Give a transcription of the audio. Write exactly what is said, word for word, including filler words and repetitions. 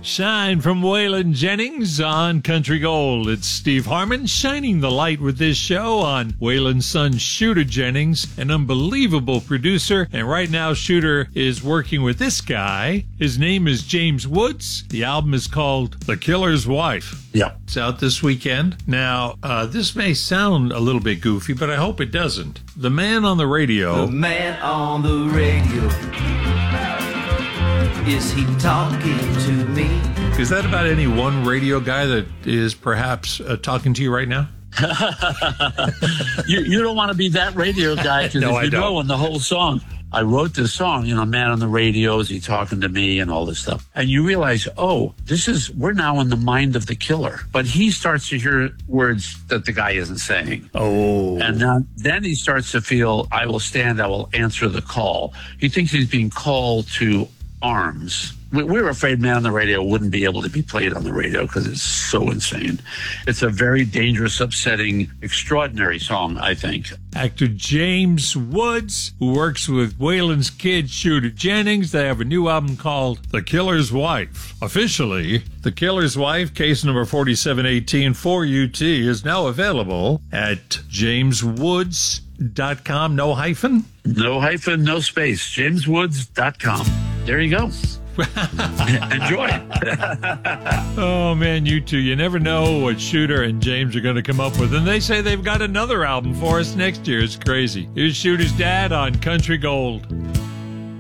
Shine from Waylon Jennings on Country Gold. It's Steve Harmon shining the light with this show on Waylon's son, Shooter Jennings, an unbelievable producer. And right now, Shooter is working with this guy. His name is James Woods. The album is called The Killer's Wife. Yeah. It's out this weekend. Now, uh, this may sound a little bit goofy, but I hope it doesn't. The man on the radio. The man on the radio. Is he talking to me? Is that about any one radio guy that is perhaps uh, talking to you right now? you, you don't want to be that radio guy, because No, if I you don't. know in the whole song, I wrote this song, you know, man on the radio, is he talking to me and all this stuff. And you realize, oh, this is, we're now in the mind of the killer. But he starts to hear words that the guy isn't saying. Oh. And then, then he starts to feel, I will stand, I will answer the call. He thinks he's being called to arms. We, we were afraid Man on the Radio wouldn't be able to be played on the radio because it's so insane. It's a very dangerous, upsetting, extraordinary song, I think. Actor James Woods, who works with Waylon's kid, Shooter Jennings. They have a new album called The Killer's Wife. Officially, The Killer's Wife, case number forty-seven eighteen four U T, is now available at james woods dot com. No hyphen? No hyphen, no space. james woods dot com. There you go. Enjoy. Oh, man, you two. You never know what Shooter and James are going to come up with. And they say they've got another album for us next year. It's crazy. Here's Shooter's dad on Country Gold.